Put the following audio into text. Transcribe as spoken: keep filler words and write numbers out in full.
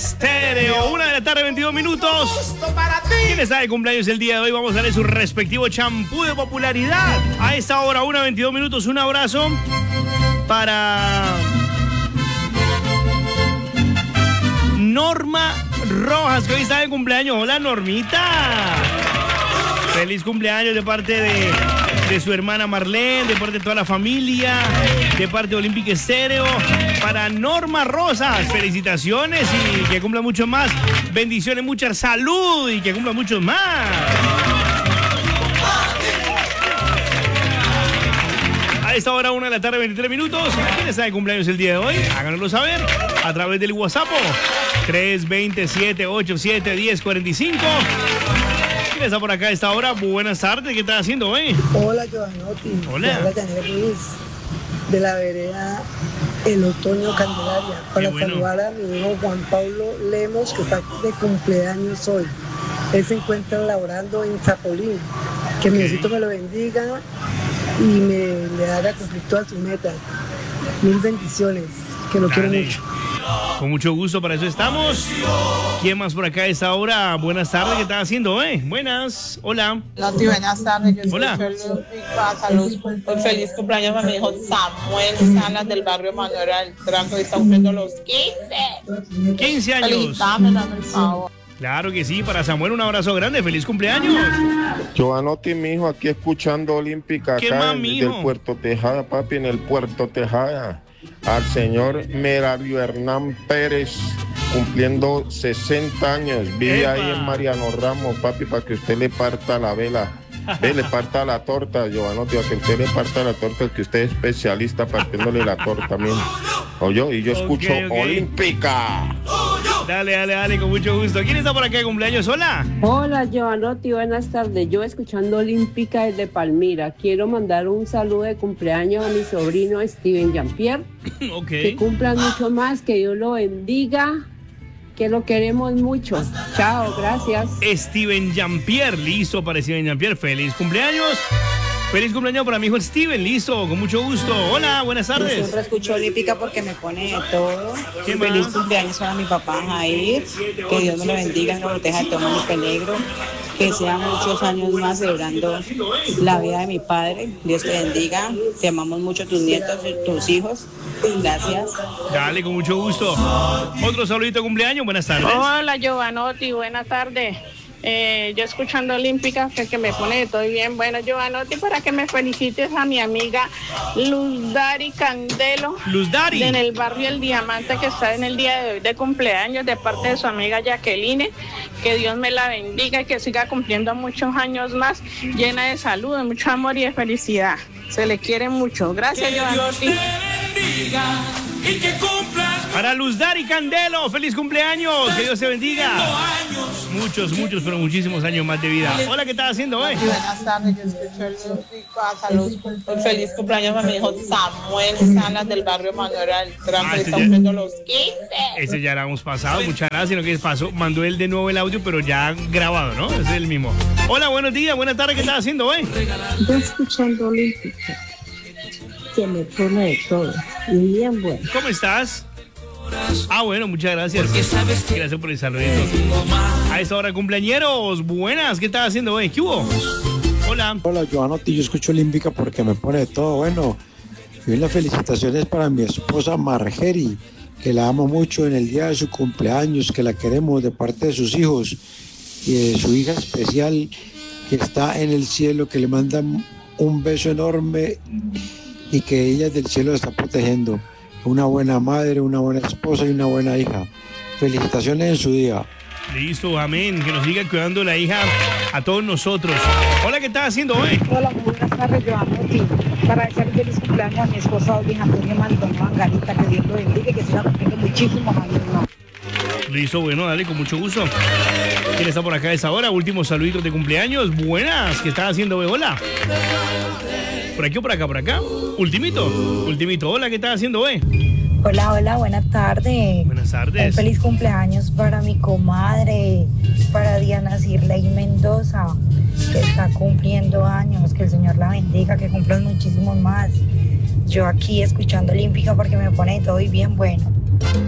Estéreo. Una de la tarde, veintidós minutos. ¿Quién está de cumpleaños el día de hoy? Vamos a darle su respectivo champú de popularidad. A esta hora, una, veintidós minutos. Un abrazo para Norma Rojas, que hoy está de cumpleaños. Hola, Normita. Feliz cumpleaños de parte de, de su hermana Marlene, de parte de toda la familia, de parte de Olímpica Estéreo. Para Norma Rosas, felicitaciones y que cumpla mucho más. Bendiciones, mucha salud y que cumpla mucho más. A esta hora, una de la tarde, veintitrés minutos. ¿Quién está de cumpleaños el día de hoy? Háganoslo saber a través del WhatsApp tres dos siete, ocho siete, uno cero cuatro cinco. ¿Quién está por acá a esta hora? Buenas tardes, ¿qué estás haciendo hoy? Hola, Giovanotti. Hola. Hola, Daniel Ruiz, de la vereda El Otoño Candelaria. Para bueno. saludar a mi hijo Juan Pablo Lemos, que está de cumpleaños hoy. Él se encuentra laborando en Zapolín. Que mi Diosito me lo bendiga y me le haga cumplir todas sus metas. Mil bendiciones, que lo Dale. quiero mucho. Con mucho gusto, para eso estamos. ¿Quién más por acá a esta hora? Buenas tardes, ¿qué estás haciendo, eh? Buenas, hola. Noti, buenas tardes. Yo Hola. soy Salud. Un feliz cumpleaños a mi hijo Samuel Salas del barrio Manuel Altranco, que está cumpliendo los quince. quince años. Felicitame, dame el favor. Claro que sí, para Samuel un abrazo grande, feliz cumpleaños. Giovanotti, mi hijo, aquí escuchando Olímpica, ¿Qué acá más, en- mijo? del Puerto Tejada, papi, en el Puerto Tejada. Al señor Merario Hernán Pérez, cumpliendo sesenta años. Vive ¡Epa! ahí en Mariano Ramos, papi, para que usted le parta la vela. Ve, le parta la torta, Giovanotti, para que usted le parta la torta, que usted es especialista partiéndole la torta también. Oye, y yo escucho Ok, ok. Olímpica. Dale, dale, dale, con mucho gusto. ¿Quién está por acá de cumpleaños? Hola. Hola, Giovanotti, buenas tardes. Yo escuchando Olímpica desde Palmira. Quiero mandar un saludo de cumpleaños a mi sobrino Steven Jean-Pierre. Ok. Que cumplan mucho más, que Dios lo bendiga, que lo queremos mucho. Chao, gracias. Steven Jean-Pierre, listo para Steven Jean-Pierre. Feliz cumpleaños. Feliz cumpleaños para mi hijo Steven, listo, con mucho gusto. Hola, buenas Yo tardes. siempre escucho Olímpica porque me pone de todo. ¿Qué Feliz más? cumpleaños para mi papá Jair. Que Dios me lo bendiga, me lo proteja de todo mal y peligro. Que sean muchos años más celebrando la vida de mi padre. Dios te bendiga. Te amamos mucho, tus nietos y tus hijos. Gracias. Dale, con mucho gusto. Otro saludito de cumpleaños, buenas tardes. Hola, Giovanotti, buenas tardes. Eh, yo escuchando Olímpica, que, que me pone de todo bien. Bueno, Giovanotti, para que me felicites a mi amiga Luz Dari Candelo. Luz Dari. En el barrio El Diamante, que está en el día de hoy de cumpleaños, de parte de su amiga Jacqueline. Que Dios me la bendiga y que siga cumpliendo muchos años más, llena de salud, de mucho amor y de felicidad. Se le quiere mucho. Gracias, Giovanotti. Para Luz Dari Candelo, feliz cumpleaños, que Dios te bendiga. Muchos, muchos, pero muchísimos años más de vida. Hola, ¿qué estás haciendo hoy? Noti, buenas tardes. Yo escucho Olímpica. Salud. Un feliz cumpleaños a mi hijo Samuel Salas del barrio Manuel Altranco, Ah, que ese está ya- cumpliendo los quince. Ese ya lo hemos pasado, muchas gracias. Sino que pasó, mandó él de nuevo el audio, pero ya grabado, ¿no? Ese es el mismo. Hola, buenos días, buenas tardes, ¿qué estás haciendo hoy? Yo escuchando Olímpica, que me pone de todo, y bien bueno. ¿Cómo estás? Ah, bueno, muchas gracias. Gracias por el saludito. A esta hora, cumpleañeros, buenas, ¿qué estás haciendo hoy? ¿Qué hubo? Hola. Hola, Giovanotti, yo escucho Olímpica porque me pone de todo. Bueno, y las felicitaciones para mi esposa Margeri, que la amo mucho en el día de su cumpleaños, que la queremos de parte de sus hijos y de su hija especial que está en el cielo, que le mandan un beso enorme y que ella del cielo la está protegiendo. Una buena madre, una buena esposa y una buena hija. Felicitaciones en su día. Listo, amén. Que nos siga cuidando la hija a todos nosotros. Hola, ¿qué estás haciendo hoy? Hola, muy buenas tardes, Giovanotti. Para desear feliz cumpleaños a mi esposa Luis Antonio Maldonado Angarita, que Dios lo bendiga y que siga cumpliendo muchísimos años más. Listo, bueno, dale, con mucho gusto. ¿Quién está por acá a esa hora? Últimos saluditos de cumpleaños. Buenas, ¿qué estás haciendo hoy? Hola. ¿Por aquí o por acá? ¿Por acá? Ultimito, ultimito. Hola, ¿qué estás haciendo hoy? Hola, hola, buenas tardes. Buenas tardes. Un feliz cumpleaños para mi comadre, para Diana Cirley Mendoza, que está cumpliendo años. Que el Señor la bendiga, que cumplan muchísimos más. Yo aquí escuchando Olímpica porque me pone todo y bien bueno.